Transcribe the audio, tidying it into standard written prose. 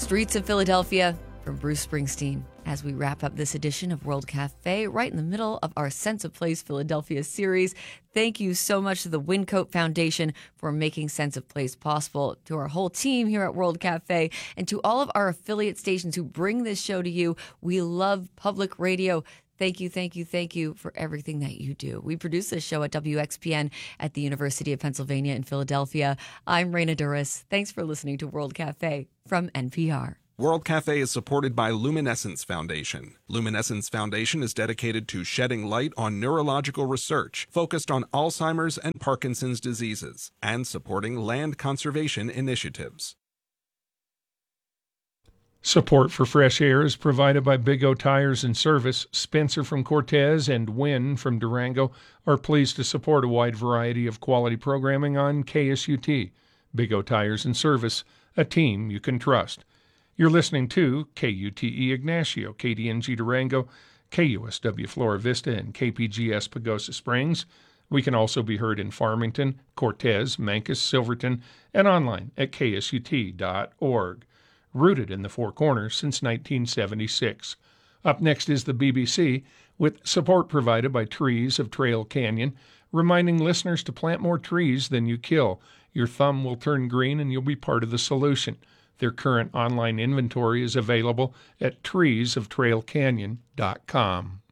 Streets of Philadelphia from Bruce Springsteen. As we wrap up this edition of World Cafe, right in the middle of our Sense of Place Philadelphia series, thank you so much to the Wyncote Foundation for making Sense of Place possible, to our whole team here at World Cafe, and to all of our affiliate stations who bring this show to you. We love public radio. Thank you, thank you, thank you for everything that you do. We produce this show at WXPN at the University of Pennsylvania in Philadelphia. I'm Raina Duras. Thanks for listening to World Cafe from NPR. World Cafe is supported by Luminescence Foundation. Luminescence Foundation is dedicated to shedding light on neurological research focused on Alzheimer's and Parkinson's diseases and supporting land conservation initiatives. Support for Fresh Air is provided by Big O Tires and Service. Spencer from Cortez and Wynn from Durango are pleased to support a wide variety of quality programming on KSUT. Big O Tires and Service, a team you can trust. You're listening to KUTE Ignacio, KDNG Durango, KUSW Flora Vista, and KPGS Pagosa Springs. We can also be heard in Farmington, Cortez, Mancos, Silverton, and online at ksut.org. Rooted in the Four Corners since 1976. Up next is the BBC, with support provided by Trees of Trail Canyon, reminding listeners to plant more trees than you kill. Your thumb will turn green and you'll be part of the solution. Their current online inventory is available at treesoftrailcanyon.com.